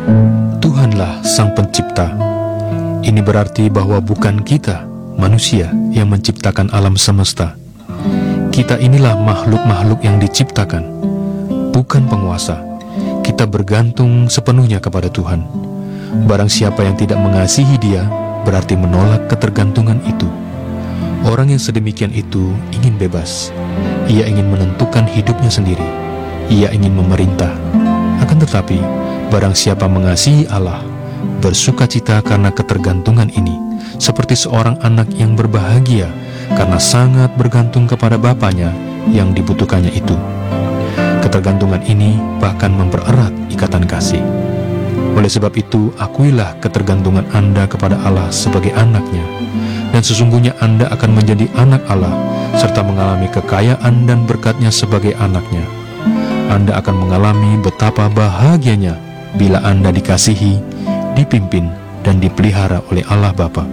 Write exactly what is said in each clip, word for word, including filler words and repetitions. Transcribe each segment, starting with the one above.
Tuhanlah Sang Pencipta. Ini berarti bahwa bukan kita, manusia, yang menciptakan alam semesta. Kita inilah makhluk-makhluk yang diciptakan, bukan penguasa. Kita bergantung sepenuhnya kepada Tuhan. Barang siapa yang tidak mengasihi Dia, berarti menolak ketergantungan itu. Orang yang sedemikian itu ingin bebas. Ia ingin menentukan hidupnya sendiri. Ia ingin memerintah. Akan tetapi, barang siapa mengasihi Allah, bersukacita karena ketergantungan ini, seperti seorang anak yang berbahagia karena sangat bergantung kepada bapaknya yang dibutuhkannya itu. Ketergantungan ini bahkan mempererat ikatan kasih. Oleh sebab itu, akuilah ketergantungan Anda kepada Allah sebagai anaknya, dan sesungguhnya Anda akan menjadi anak Allah, serta mengalami kekayaan dan berkatnya sebagai anaknya. Anda akan mengalami betapa bahagianya bila Anda dikasihi, dipimpin, dan dipelihara oleh Allah Bapa.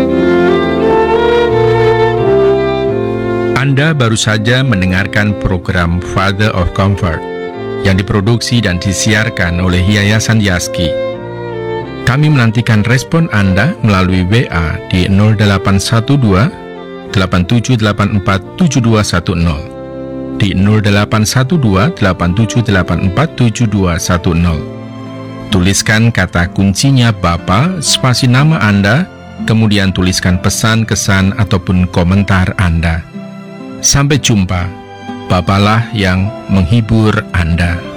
Anda baru saja mendengarkan program Father of Comfort yang diproduksi dan disiarkan oleh Yayasan Yaski. Kami menantikan respon Anda melalui W A di nol delapan satu dua, delapan tujuh delapan empat, tujuh dua satu nol, di nol delapan satu dua, delapan tujuh delapan empat, tujuh dua satu nol. Tuliskan kata kuncinya Bapa, spasi nama Anda, kemudian tuliskan pesan, kesan, ataupun komentar Anda. Sampai jumpa, Bapalah yang menghibur Anda.